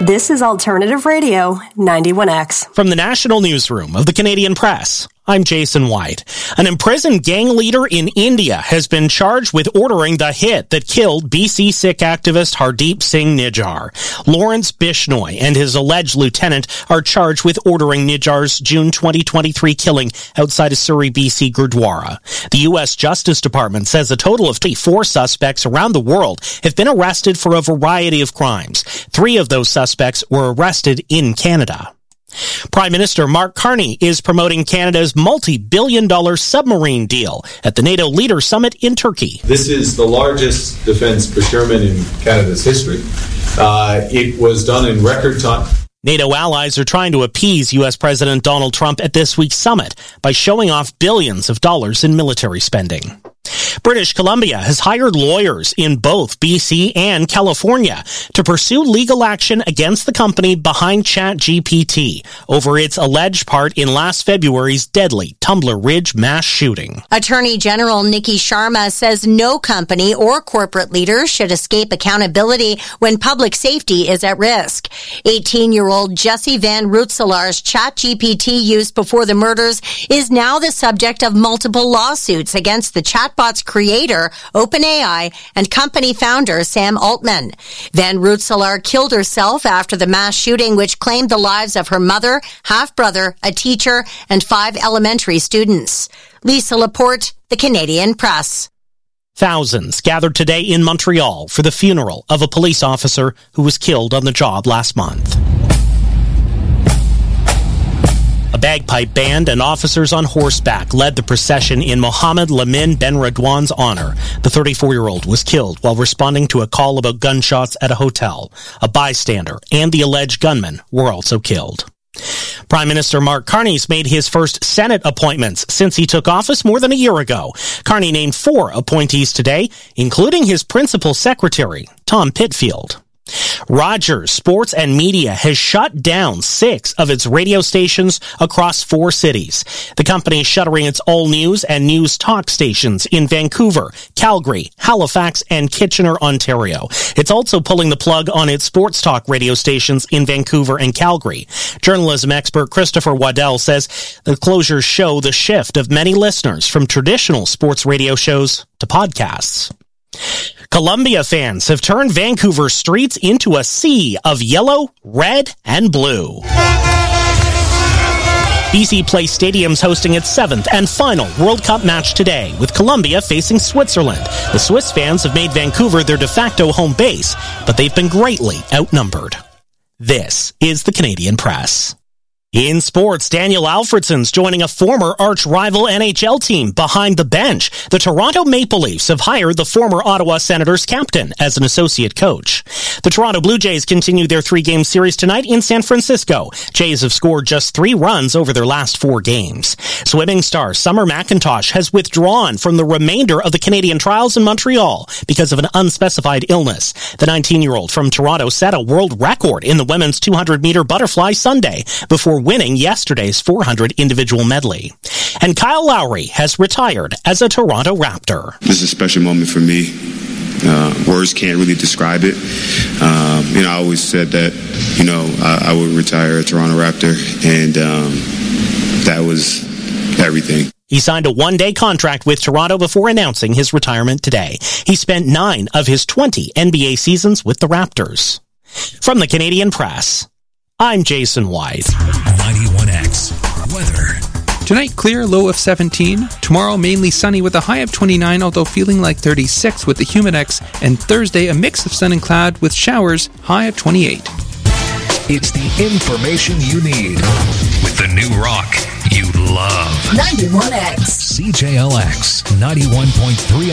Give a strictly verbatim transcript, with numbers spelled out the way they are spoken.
This is Alternative Radio, ninety-one X. From the National Newsroom of the Canadian Press, I'm Jason White. An imprisoned gang leader in India has been charged with ordering the hit that killed B C Sikh activist Hardeep Singh Nijjar. Lawrence Bishnoi and his alleged lieutenant are charged with ordering Nijjar's June twenty twenty-three killing outside a Surrey, B C Gurdwara. The U S Justice Department says a total of twenty-four suspects around the world have been arrested for a variety of crimes. Three of those suspects were arrested in Canada. Prime Minister Mark Carney is promoting Canada's multi-billion dollar submarine deal at the NATO Leaders Summit in Turkey. This is the largest defense procurement in Canada's history. Uh, it was done in record time. NATO allies are trying to appease U S President Donald Trump at this week's summit by showing off billions of dollars in military spending. British Columbia has hired lawyers in both B C and California to pursue legal action against the company behind ChatGPT over its alleged part in last February's deadly Tumbler Ridge mass shooting. Attorney General Nikki Sharma says no company or corporate leader should escape accountability when public safety is at risk. eighteen-year-old Jesse Van Roetselar's ChatGPT used before the murders is now the subject of multiple lawsuits against the chatbot's creator, OpenAI, and company founder Sam Altman. Van Roetselar killed herself after the mass shooting which claimed the lives of her mother, half-brother, a teacher, and five elementary students. Lisa Laporte, The Canadian Press. Thousands gathered today in Montreal for the funeral of a police officer who was killed on the job last month. A bagpipe band and officers on horseback led the procession in Mohammed Lamin Ben Radwan's honor. The thirty-four-year-old was killed while responding to a call about gunshots at a hotel. A bystander and the alleged gunman were also killed. Prime Minister Mark Carney's made his first Senate appointments since he took office more than a year ago. Carney named four appointees today, including his principal secretary, Tom Pitfield. Rogers Sports and Media has shut down six of its radio stations across four cities. The company is shuttering its all news and news talk stations in Vancouver, Calgary, Halifax, and Kitchener, Ontario. It's also pulling the plug on its sports talk radio stations in Vancouver and Calgary. Journalism expert Christopher Waddell says the closures show the shift of many listeners from traditional sports radio shows to podcasts. Columbia fans have turned Vancouver streets into a sea of yellow, red, and blue. B C Place Stadium's hosting its seventh and final World Cup match today, with Colombia facing Switzerland. The Swiss fans have made Vancouver their de facto home base, but they've been greatly outnumbered. This is the Canadian Press. In sports, Daniel Alfredsson's joining a former arch-rival N H L team behind the bench. The Toronto Maple Leafs have hired the former Ottawa Senators captain as an associate coach. The Toronto Blue Jays continue their three-game series tonight in San Francisco. Jays have scored just three runs over their last four games. Swimming star Summer McIntosh has withdrawn from the remainder of the Canadian trials in Montreal because of an unspecified illness. The nineteen-year-old from Toronto set a world record in the women's two hundred meter butterfly Sunday before winning yesterday's four hundred individual medley. And Kyle Lowry has retired as a Toronto Raptor. This is a special moment for me. Uh, words can't really describe it. Um, you know, I always said that, you know, I, I would retire a Toronto Raptor, and um, that was everything. He signed a one-day contract with Toronto before announcing his retirement today. He spent nine of his twenty N B A seasons with the Raptors. From the Canadian Press, I'm Jason White. ninety-one X weather. Tonight, clear, low of seventeen. Tomorrow, mainly sunny with a high of twenty-nine, although feeling like thirty-six with the Humidex. And Thursday, a mix of sun and cloud with showers, high of twenty-eight. It's the information you need with the new rock you love. ninety-one X. C J L X ninety-one point three